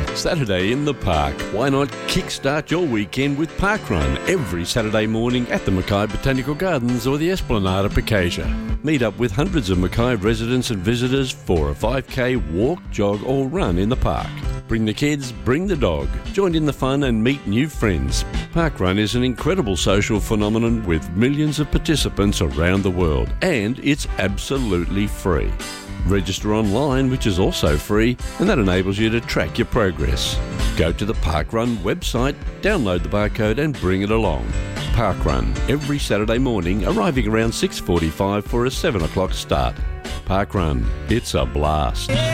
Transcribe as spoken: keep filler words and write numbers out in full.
Saturday in the park. Why not kickstart your weekend with Parkrun every Saturday morning at the Mackay Botanical Gardens or the Esplanade of Piccasia. Meet up with hundreds of Mackay residents and visitors for a five K walk, jog or run in the park. Bring the kids, bring the dog. Join in the fun and meet new friends. Parkrun is an incredible social phenomenon with millions of participants around the world, and it's absolutely free. Register online, which is also free, and that enables you to track your progress. Go to the Parkrun website, download the barcode and bring it along. Parkrun, every Saturday morning, arriving around six forty-five for a seven o'clock start. Parkrun, it's a blast.